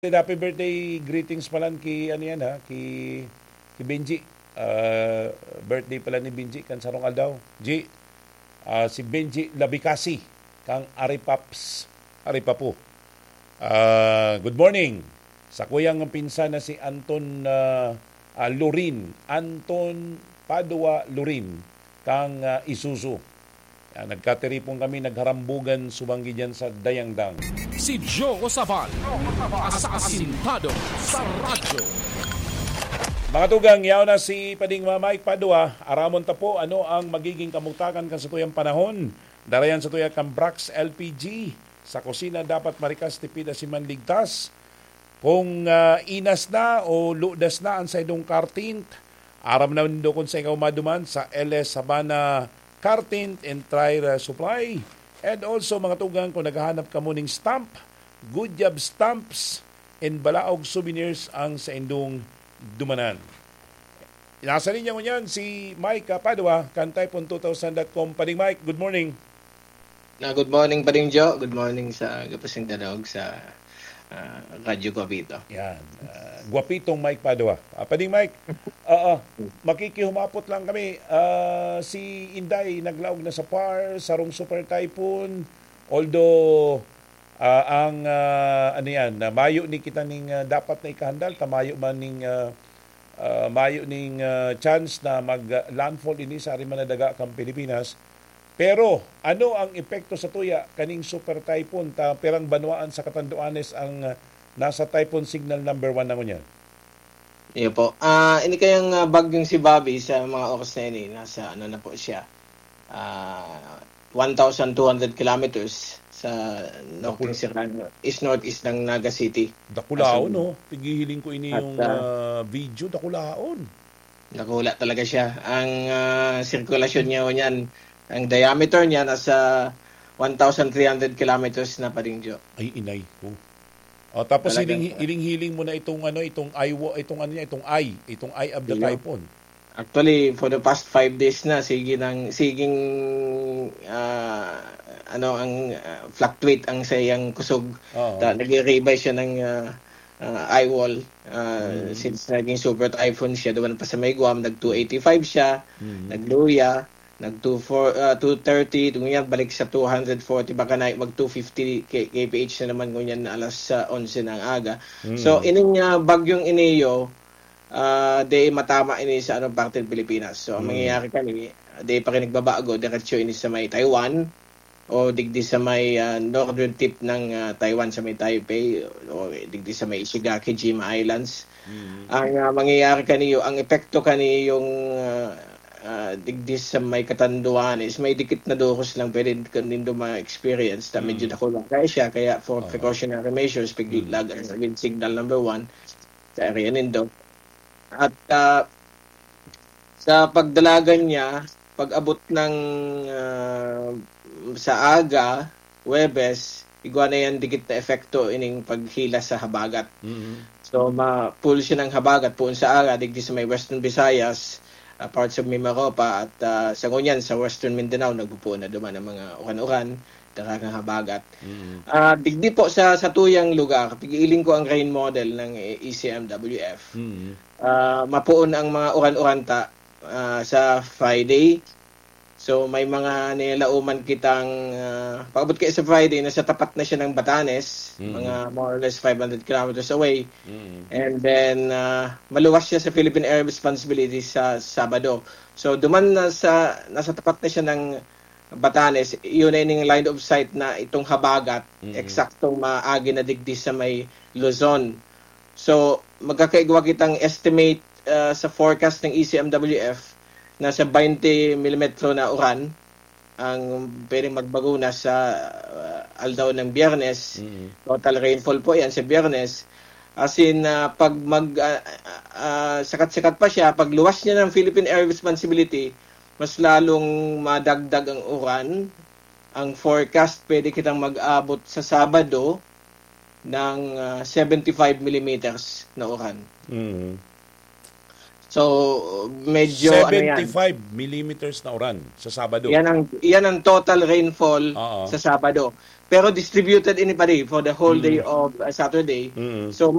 Happy birthday greetings pala ki ano yan ha, ki Benji. Birthday pala ni Benji kan sarong aldaw. G. Si Benji Labicasi kang Aripaps Aripapu. Good morning. Sa kuyang pinsan na si Anton Lorin, Anton Padua Lorin kang Isuzu. Nagkateripong kami, nagharambugan subanggi dyan sa Dayangdang. Si Joe Sabal, asasintado sa radyo. Mga tugang, yaw na si Pading Mike Padua. Aramon ta po, ano ang magiging kamutakan kan sa tuyang panahon? Darayan sa tuyang Cambrax LPG. Sa kusina dapat marikas tipida si manligtas. Kung inas na o ludas na ang sa idong kartint, aram na nindo kung sa ikaw maduman sa LS Sabana Cartint and Tire Supply. And also mga tugang, kung naghahanap ka muning stamp, good job stamps and balaog souvenirs ang sa indong dumanan. Nasa linya mo yan si Mike Padua, kantaypon2000.com. Pading Mike, good morning. Good morning Pading Joe. Good morning sa Gapasing Danog sa Radyo Guapito. Yan. Guapitong Mike Padua. Pading Mike, makikihumapot lang kami. Si Inday naglaog na sa PAR, sarong Super Typhoon. Although, ang ano yan, mayo ni kita ning dapat na ikahandal, tamayo man ning mayo ning chance na mag-landfall ini sa Arimanadaga kang Pilipinas. Pero ano ang epekto sa tuya kaning Super Typhoon ta perang banwaan sa Catanduanes ang nasa typhoon signal number 1 na ngunyan? Iyo po. Ini kayang bagyong si Bobby sa mga oras na ini, nasa ano na po siya. 1,200 kilometers sa Northern Serrano, northeast ng Naga City. Dakulaon, no? Tigihiling ko ini yung video, dakulaon. Dakula talaga siya. Ang sirkulasyon niya niyan, ang diameter niya nasa 1,300 kilometers na pa rin, Joe. Ay, inay ko. Tapos hiling mo na itong eye of the typhoon. Actually, for the past 5 days na siging fluctuate ang sayang kusog. Nag-revise siya ng eye wall since naging super typhoon siya. Doon pa sa may Guam, nag-285 siya, nagluya, nag-230, tunyan balik sa 240, baka na mag-250 kph na naman ngunyan na alas 11 ng aga. So, ining bagyong iniyo, day matama ini sa anong parte ng Pilipinas. So, ang mangyayari kani, day pa rin nagbabago, diretso ini sa may Taiwan, o digdi sa may northern tip ng Taiwan sa may Taipei, o digdi sa may Ishigaki, Jima Islands. Ang mangyayari kaniyo, ang epekto kaniyong digdi sa may Catanduanes, may dikit na duhos lang pwede nindo ma-experience na medyo nakulang kaya siya, kaya for precautionary measures, piglag ang signal number 1 sa area nindo. At sa pagdalagan niya, pag-abot ng sa aga, Huwebes, igwa na yan dikit na efekto ining paghila sa habagat. So, ma-pull siya ng habagat po sa aga, digdi sa may Western Visayas, parts of Mimaropa, at sa ngunyan, sa Western Mindanao, nagpupo na duman ang mga uran-uran, darakang habagat. Digdi po sa tuyang lugar, pigiiling ko ang rain model ng ECMWF. Mapuon ang mga uran-uranta sa Friday. So, may mga nilauman kitang, pag-abot kayo sa Friday, nasa tapat na siya ng Batanes, mga more or less 500 kilometers away. And then, maluwas siya sa Philippine Air Responsibility sa Sabado. So, duman nasa tapat na siya ng Batanes, yun ay yung line of sight na itong habagat, eksaktong maagi na digdi sa may Luzon. So, magkakaigwa kitang estimate sa forecast ng ECMWF, nasa 20 mm na uran ang pwedeng magbago na sa aldaw ng Biyernes. Total rainfall po yan sa Biyernes. As in, pag sakat-sakat pa siya, pag luwas niya ng Philippine Air Responsibility, mas lalong madagdag ang uran. Ang forecast, pwede kitang mag-abot sa Sabado ng 75 mm na uran. So, medyo 75 millimeters na uran sa Sabado. Yan ang total rainfall sa Sabado. Pero distributed in pa rin for the whole day of Saturday. So,